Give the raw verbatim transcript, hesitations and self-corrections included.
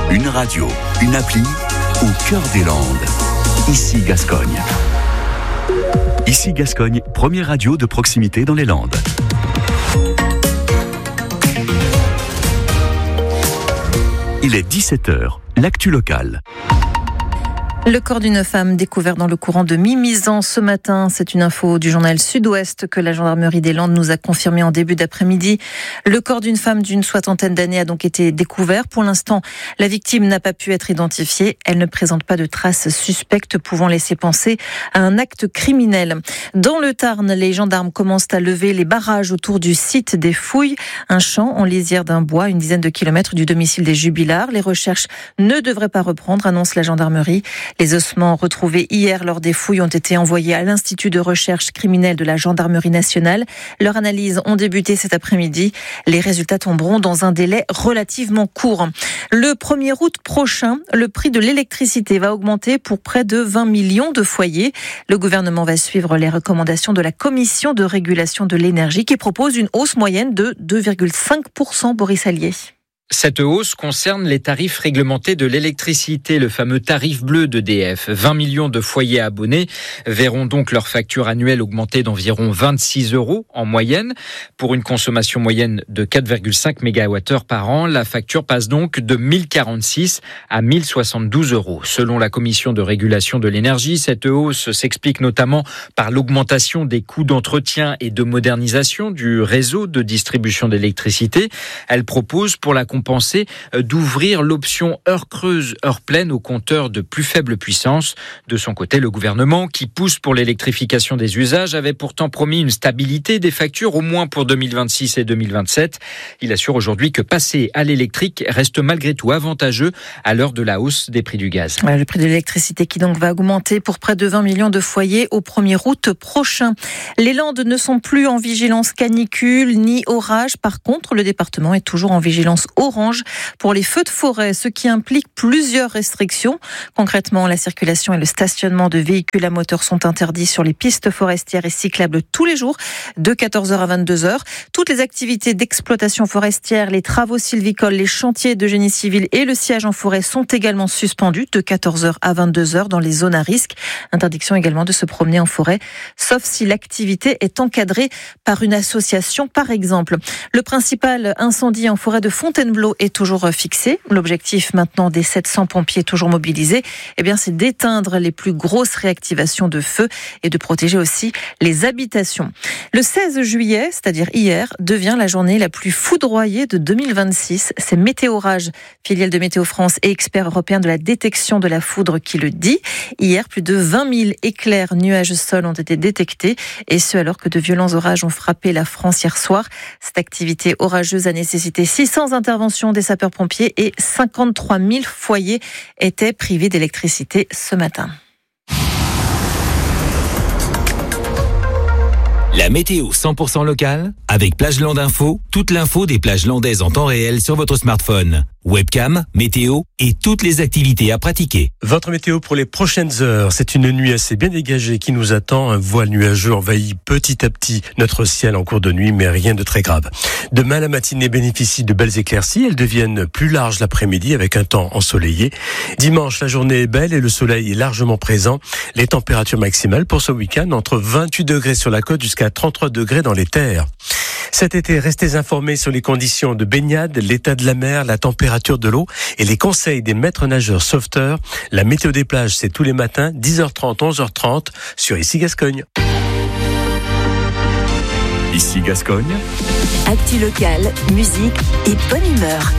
Une radio, une appli, au cœur des Landes. Ici Gascogne. Ici Gascogne, première radio de proximité dans les Landes. Il est dix-sept heures, l'actu locale. Le corps d'une femme découvert dans le courant de Mimizan ce matin. C'est une info du journal Sud-Ouest que la gendarmerie des Landes nous a confirmé en début d'après-midi. Le corps d'une femme d'une soixantaine d'années a donc été découvert. Pour l'instant, la victime n'a pas pu être identifiée. Elle ne présente pas de traces suspectes pouvant laisser penser à un acte criminel. Dans le Tarn, les gendarmes commencent à lever les barrages autour du site des fouilles. Un champ en lisière d'un bois, une dizaine de kilomètres du domicile des Jubilards. Les recherches ne devraient pas reprendre, annonce la gendarmerie. Les ossements retrouvés hier lors des fouilles ont été envoyés à l'Institut de recherche criminelle de la Gendarmerie nationale. Leurs analyses ont débuté cet après-midi. Les résultats tomberont dans un délai relativement court. Le premier août prochain, le prix de l'électricité va augmenter pour près de vingt millions de foyers. Le gouvernement va suivre les recommandations de la Commission de régulation de l'énergie qui propose une hausse moyenne de deux virgule cinq pour cent. Boris Allier. Cette hausse concerne les tarifs réglementés de l'électricité, le fameux tarif bleu d'E D F. vingt millions de foyers abonnés verront donc leur facture annuelle augmenter d'environ vingt-six euros en moyenne. Pour une consommation moyenne de quatre virgule cinq mégawattheures par an, la facture passe donc de mille quarante-six à mille soixante-douze euros. Selon la Commission de régulation de l'énergie, cette hausse s'explique notamment par l'augmentation des coûts d'entretien et de modernisation du réseau de distribution d'électricité. Elle propose pour la compenser d'ouvrir l'option heure creuse, heure pleine aux compteurs de plus faible puissance. De son côté, le gouvernement, qui pousse pour l'électrification des usages, avait pourtant promis une stabilité des factures, au moins pour deux mille vingt-six et deux mille vingt-sept. Il assure aujourd'hui que passer à l'électrique reste malgré tout avantageux à l'heure de la hausse des prix du gaz. Le prix de l'électricité qui donc va augmenter pour près de vingt millions de foyers au premier août prochain. Les Landes ne sont plus en vigilance canicule ni orage. Par contre, le département est toujours en vigilance orange pour les feux de forêt, ce qui implique plusieurs restrictions. Concrètement, la circulation et le stationnement de véhicules à moteur sont interdits sur les pistes forestières et cyclables tous les jours, de quatorze heures à vingt-deux heures. Toutes les activités d'exploitation forestière, les travaux sylvicoles, les chantiers de génie civil et le siège en forêt sont également suspendus de quatorze heures à vingt-deux heures dans les zones à risque. Interdiction également de se promener en forêt, sauf si l'activité est encadrée par une association, par exemple. Le principal incendie en forêt de Fontainebleau est toujours fixé. L'objectif maintenant des sept cents pompiers toujours mobilisés, eh bien, c'est d'éteindre les plus grosses réactivations de feu et de protéger aussi les habitations. Le seize juillet, c'est-à-dire hier, devient la journée la plus foudroyée de deux mille vingt-six. C'est Météorage, filiale de Météo France et expert européen de la détection de la foudre qui le dit. Hier, plus de vingt mille éclairs, nuages, sol ont été détectés et ce alors que de violents orages ont frappé la France hier soir. Cette activité orageuse a nécessité six cents interventions des sapeurs-pompiers et cinquante-trois mille foyers étaient privés d'électricité ce matin. La météo cent pour cent locale avec Plage Landes Info, toute l'info des plages landaises en temps réel sur votre smartphone. Webcam, météo et toutes les activités à pratiquer. Votre météo pour les prochaines heures, c'est une nuit assez bien dégagée qui nous attend. Un voile nuageux envahit petit à petit notre ciel en cours de nuit, mais rien de très grave. Demain, la matinée bénéficie de belles éclaircies. Elles deviennent plus larges l'après-midi avec un temps ensoleillé. Dimanche, la journée est belle et le soleil est largement présent. Les températures maximales pour ce week-end, entre vingt-huit degrés sur la côte jusqu'à trente-trois degrés dans les terres. Cet été, restez informés sur les conditions de baignade, l'état de la mer, la température de l'eau et les conseils des maîtres nageurs sauveteurs. La météo des plages, c'est tous les matins, dix heures trente, onze heures trente, sur Ici Gascogne. Ici Gascogne. Actu locale, musique et bonne humeur.